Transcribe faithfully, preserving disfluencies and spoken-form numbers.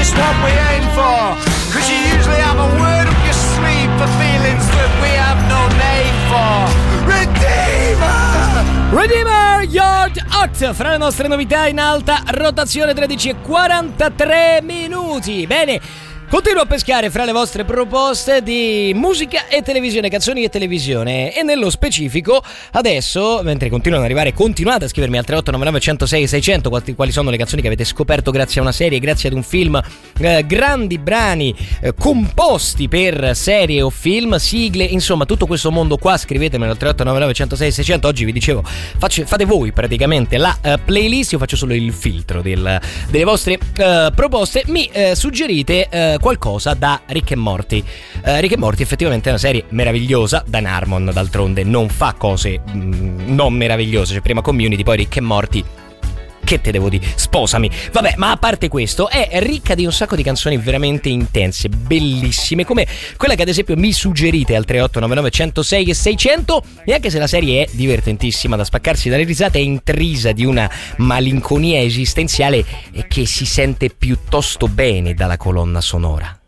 it's what we aim for. Cause you usually have a word up your sleeve for feelings that we have no name for. Redeemer! Redeemer Yard Hot, fra le nostre novità in alta rotazione, tredici e quarantatré minuti. Bene, continuo a pescare fra le vostre proposte di musica e televisione, canzoni e televisione, e nello specifico adesso, mentre continuano ad arrivare, continuate a scrivermi al tre otto nove nove uno zero sei sei zero zero quali sono le canzoni che avete scoperto grazie a una serie, grazie ad un film, eh, grandi brani eh, composti per serie o film, sigle, insomma tutto questo mondo qua. Scrivetemelo al tre otto nove nove uno zero sei sei zero zero. Oggi vi dicevo, faccio, fate voi praticamente la uh, playlist, io faccio solo il filtro del, delle vostre uh, proposte. Mi uh, suggerite uh, qualcosa da Rick e Morty. uh, Rick e Morty effettivamente è una serie meravigliosa. Dan Harmon d'altronde non fa cose mh, non meravigliose, cioè prima Community, poi Rick e Morty, che te devo dire, sposami. Vabbè, ma a parte questo è ricca di un sacco di canzoni veramente intense, bellissime, come quella che ad esempio mi suggerite al tre otto nove nove uno zero sei sei zero zero. E anche se la serie è divertentissima da spaccarsi dalle risate, è intrisa di una malinconia esistenziale e che si sente piuttosto bene dalla colonna sonora.